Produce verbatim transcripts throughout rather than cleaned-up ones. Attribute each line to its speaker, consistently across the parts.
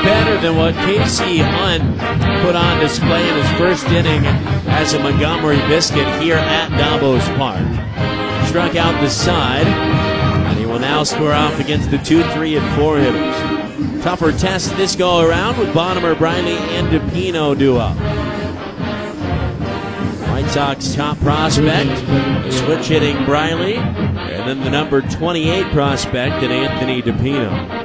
Speaker 1: better than what Casey Hunt put on display in his first inning as a Montgomery Biscuit here at Davos Park. Struck out the side, and he will now score off against the two, three, and four hitters. Tougher test this go around with Bonham, Briley, and DePino duo. White Sox top prospect, switch hitting Briley, and then the number twenty-eight prospect in Anthony DePino.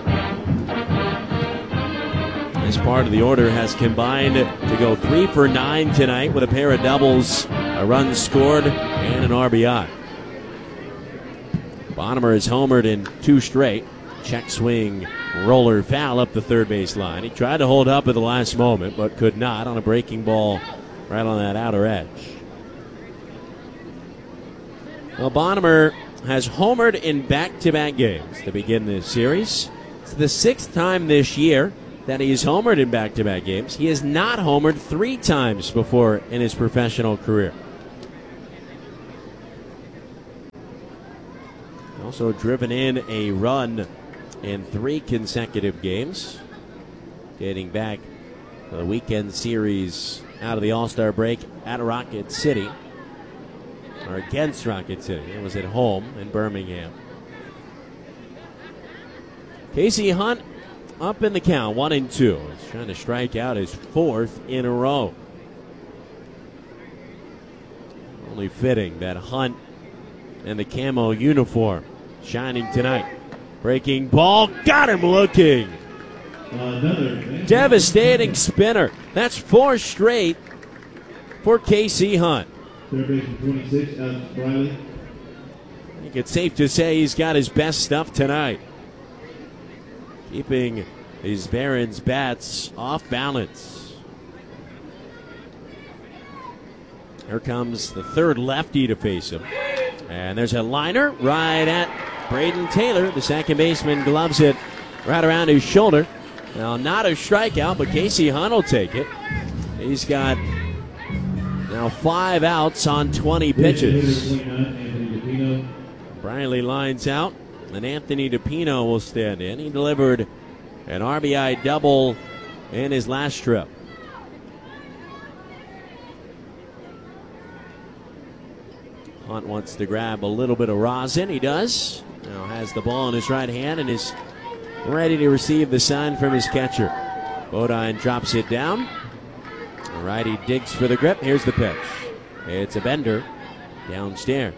Speaker 1: This part of the order has combined to go three for nine tonight with a pair of doubles, a run scored, and an R B I. Bonham has homered in two straight. Check swing, roller foul up the third base line. He tried to hold up at the last moment, but could not on a breaking ball right on that outer edge. Well, Bonham has homered in back-to-back games to begin this series. It's the sixth time this year that he's homered in back-to-back games. He has not homered three times before in his professional career. Also driven in a run in three consecutive games, dating back to the weekend series out of the All-Star break at Rocket City, or against Rocket City. It was at home in Birmingham. Casey Hunt up in the count, one and two. He's trying to strike out his fourth in a row. Only fitting that Hunt and the camo uniform shining tonight. Breaking ball, got him looking.
Speaker 2: Another
Speaker 1: Devastating spinner. That's four straight for Casey Hunt.
Speaker 2: Third baseman twenty-six, Alex Briley.
Speaker 1: I think it's safe to say he's got his best stuff tonight. Keeping these Barons bats off balance. Here comes the third lefty to face him. And there's a liner right at Braden Taylor. The second baseman gloves it right around his shoulder. Now, not a strikeout, but Casey Hunt will take it. He's got now five outs on twenty pitches. Briley lines out, and Anthony DePino will stand in. He delivered an R B I double in his last trip. Hunt wants to grab a little bit of rosin. He does. Now has the ball in his right hand and is ready to receive the sign from his catcher. Bodine drops it down. The righty digs for the grip. Here's the pitch. It's a bender downstairs.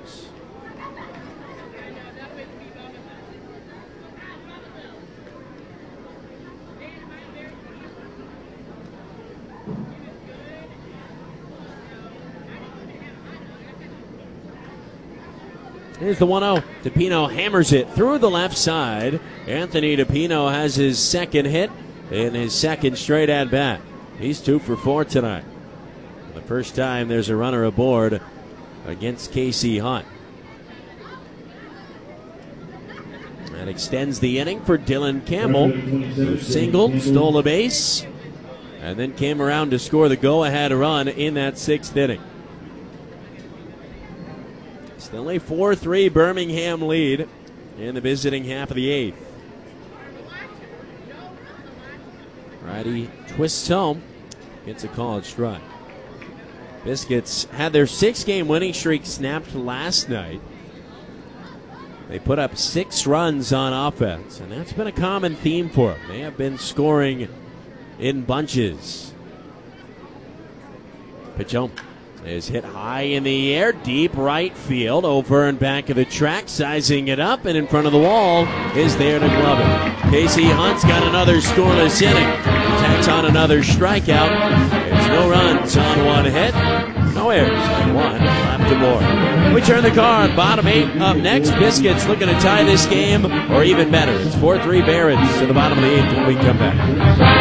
Speaker 1: Here's the one oh. DePino hammers it through the left side. Anthony DePino has his second hit in his second straight at bat. He's two for four tonight. The first time there's a runner aboard against Casey Hunt. That extends the inning for Dylan Campbell, who singled, stole a base, and then came around to score the go-ahead run in that sixth inning. Still a four three Birmingham lead in the visiting half of the eighth. Righty twists home, gets a called strike. Biscuits had their six-game winning streak snapped last night. They put up six runs on offense, and that's been a common theme for them. They have been scoring in bunches. Pitch home is hit high in the air, deep right field, over and back of the track, sizing it up, and in front of the wall is there to glove it. Casey Hunt's got another scoreless inning. He tacks on another strikeout. It's no runs on one hit, no errors, and one left aboard. We turn the card, bottom eight up next. Biscuits looking to tie this game, or even better. It's four three Barons to the bottom of the eighth when we come back.